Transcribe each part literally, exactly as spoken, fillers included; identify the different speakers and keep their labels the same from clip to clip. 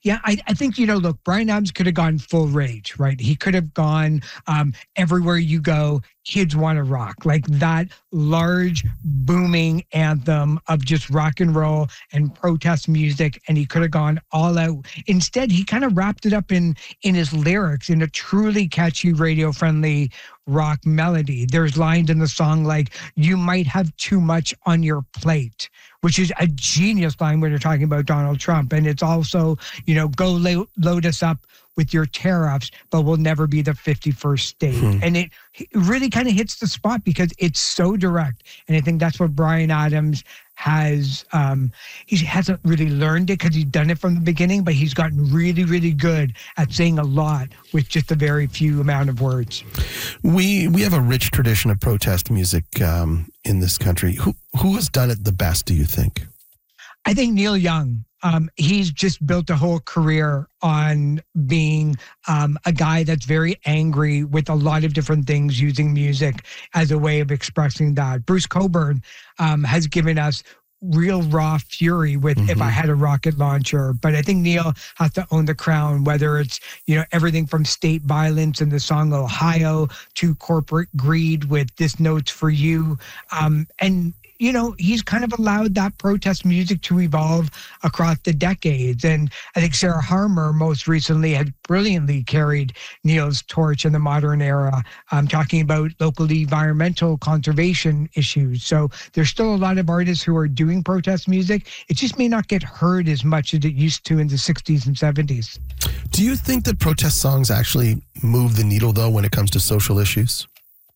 Speaker 1: Yeah, I, I think, you know, look, Bryan Adams could have gone full rage, right? He could have gone um, everywhere you go, kids want to rock, like that large booming anthem of just rock and roll and protest music. And he could have gone all out. Instead, he kind of wrapped it up in in his lyrics in a truly catchy, radio friendly rock melody. There's lines in the song like, "You might have too much on your plate," which is a genius line when you're talking about Donald Trump. And it's also, you know, "Go lo- load us up with your tariffs, but we'll never be the fifty-first state." Hmm. And it, it really kind of hits the spot because it's so direct. And I think that's what Bryan Adams has, um, he hasn't really learned it because he's done it from the beginning, but he's gotten really, really good at saying a lot with just a very few amount of words.
Speaker 2: We we have a rich tradition of protest music um, in this country. Who who has done it the best, do you think?
Speaker 1: I think Neil Young. Um, he's just built a whole career on being um, a guy that's very angry with a lot of different things, using music as a way of expressing that. Bruce Cockburn um, has given us real raw fury with mm-hmm. If I Had a Rocket Launcher. But I think Neil has to own the crown, whether it's, you know, everything from state violence in the song Ohio to corporate greed with This Note's for You. Um, and you know, he's kind of allowed that protest music to evolve across the decades. And I think Sarah Harmer most recently had brilliantly carried Neil's torch in the modern era, um, talking about local environmental conservation issues. So there's still a lot of artists who are doing protest music. It just may not get heard as much as it used to in the sixties and seventies.
Speaker 2: Do you think that protest songs actually move the needle, though, when it comes to social issues?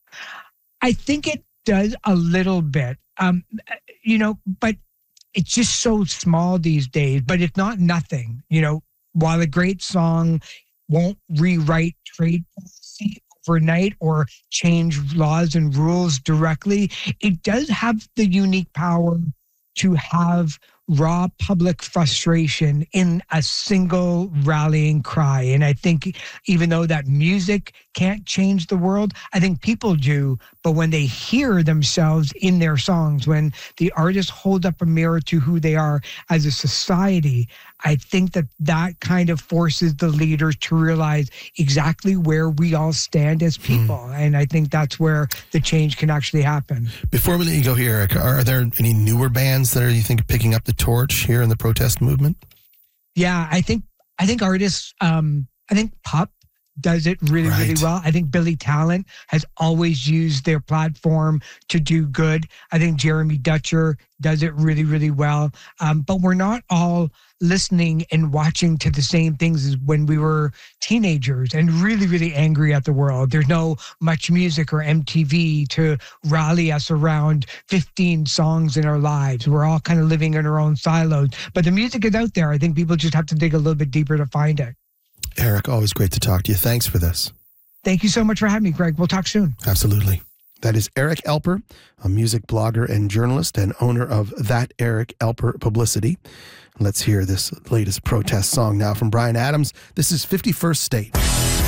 Speaker 1: I think it does a little bit. Um, you know, but it's just so small these days, but it's not nothing. You know, while a great song won't rewrite trade policy overnight or change laws and rules directly, it does have the unique power to have raw public frustration in a single rallying cry. And I think even though that music can't change the world, I think people do. But when they hear themselves in their songs, when the artists hold up a mirror to who they are as a society, I think that that kind of forces the leaders to realize exactly where we all stand as people. Hmm. And I think that's where the change can actually happen.
Speaker 2: Before we let you go here, Eric, are there any newer bands that are, you think, picking up the torch here in the protest movement?
Speaker 1: Yeah, I think I think artists, um, I think pop does it really, right. really well. I think Billy Talent has always used their platform to do good. I think Jeremy Dutcher does it really, really well. Um, but we're not all listening and watching to the same things as when we were teenagers and really, really angry at the world. There's no Much Music or M T V to rally us around fifteen songs in our lives. We're all kind of living in our own silos. But the music is out there. I think people just have to dig a little bit deeper to find it.
Speaker 2: Eric, always great to talk to you. Thanks for this.
Speaker 1: Thank you so much for having me, Greg. We'll talk soon.
Speaker 2: Absolutely. That is Eric Alper, a music blogger and journalist and owner of That Eric Alper Publicity. Let's hear this latest protest song now from Bryan Adams. This is fifty-first State.